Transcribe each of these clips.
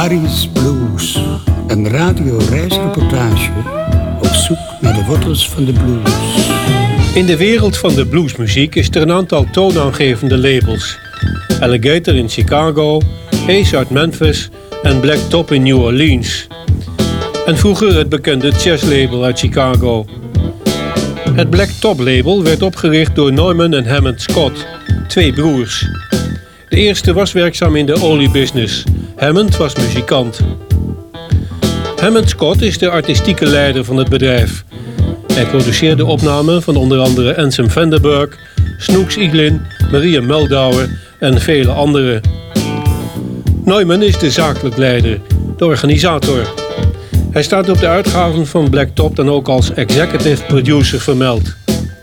Harry's Blues, een radioreisreportage op zoek naar de wortels van de blues. In de wereld van de bluesmuziek is er een aantal toonaangevende labels. Alligator in Chicago, Ace uit Memphis en Black Top in New Orleans. En vroeger het bekende jazzlabel uit Chicago. Het Black Top label werd opgericht door Neumann en Hammond Scott, twee broers. De eerste was werkzaam in de oliebusiness. Hammond was muzikant. Hammond Scott is de artistieke leider van het bedrijf. Hij produceerde opnamen van onder andere Anselm Vanderburg, Snooks Eaglin, Maria Meldauer en vele anderen. Neumann is de zakelijk leider, de organisator. Hij staat op de uitgaven van Black Top dan ook als executive producer vermeld.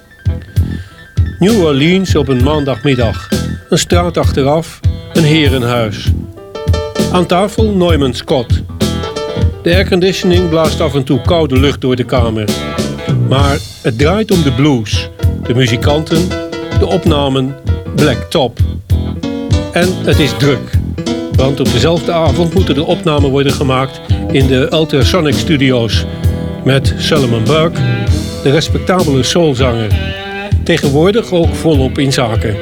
New Orleans op een maandagmiddag. Een straat achteraf, een herenhuis. Aan tafel Neumann Scott. De airconditioning blaast af en toe koude lucht door de kamer. Maar het draait om de blues, de muzikanten, de opnamen, Black Top. En het is druk. Want op dezelfde avond moeten de opnamen worden gemaakt in de Ultrasonic Studios. Met Solomon Burke, de respectabele soulzanger. Tegenwoordig ook volop in zaken.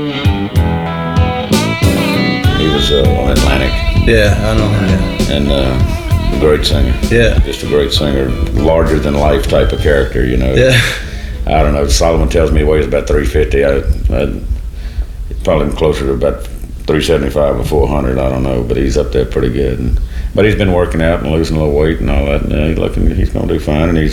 He was on Atlantic. Yeah, I know him. Yeah. And a great singer. Yeah. Just a great singer. Larger than life type of character, you know. Yeah. I don't know. Solomon tells me he weighs about 350. I'd probably closer to about 375 or 400. I don't know, but he's up there pretty good. But he's been working out and losing a little weight and all that. And he's going to do fine. And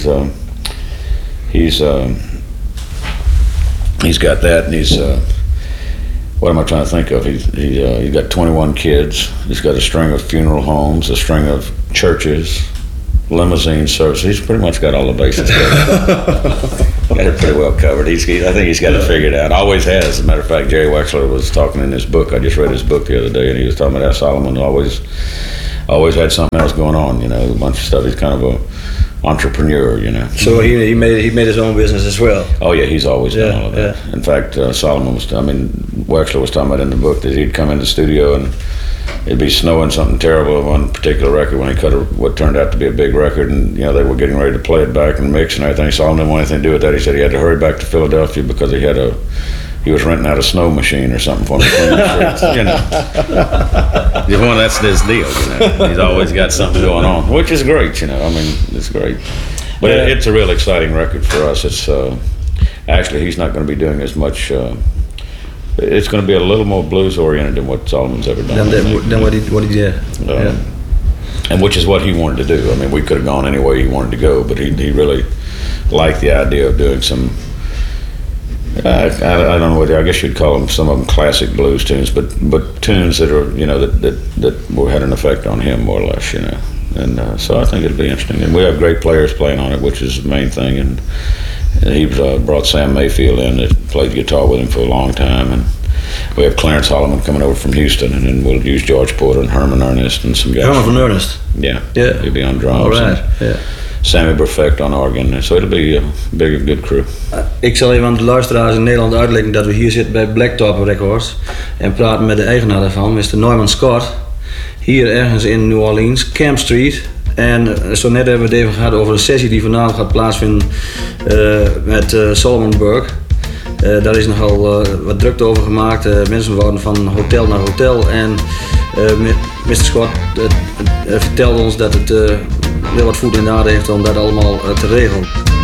he's got that. And he's what am I trying to think of? He's got 21 kids. He's got a string of funeral homes, a string of churches, limousine services. He's pretty much got all the bases covered. Got it pretty well covered. I think he's got it figured out. Always has. As a matter of fact, Jerry Wexler was talking in his book. I just read his book the other day, and he was talking about how Solomon always had something else going on. You know, a bunch of stuff. He's kind of a entrepreneur. You know. So he made his own business as well. Oh yeah, he's always done all of that. Yeah. In fact, Wexler was talking about in the book that he'd come in the studio and it'd be snowing something terrible on one particular record when he cut what turned out to be a big record, and they were getting ready to play it back and mix and everything. Solomon didn't want anything to do with that. He said he had to hurry back to Philadelphia because he was renting out a snow machine or something for him to clean the streets. That's his deal. He's always got something going on, which is great. It's great. But it's a real exciting record for us. It's actually he's not going to be doing as much. It's going to be a little more blues oriented than what Solomon's ever done. Than what he did. And which is what he wanted to do. I mean, we could have gone any way he wanted to go, but he really liked the idea of doing some. I don't know what I guess you'd call them. Some of them classic blues tunes, but tunes that are that had an effect on him more or less. And so I think it'll be interesting. And we have great players playing on it, which is the main thing. And he brought Sam Mayfield in that played guitar with him for a long time, and we have Clarence Holloman coming over from Houston, and then we'll use George Porter and Herman Ernest and some guys. Herman from Ernest. Yeah. He'll be on drums. All right. Yeah. Sammy Perfect on organ, so it'll be a big, good crew. Ik zal even aan de luisteraars in Nederland uitleggen dat we hier zitten bij Black Top Records en praten met de eigenaar daarvan, Mr. Neumann Scott, hier ergens in New Orleans, Camp Street. En zo net hebben we het even gehad over een sessie die vanavond gaat plaatsvinden met Solomon Burke. Daar is nogal wat drukte over gemaakt. Mensen wouden van hotel naar hotel. En Mr. Scott vertelde ons dat het heel wat voet in de aarde heeft om dat allemaal te regelen.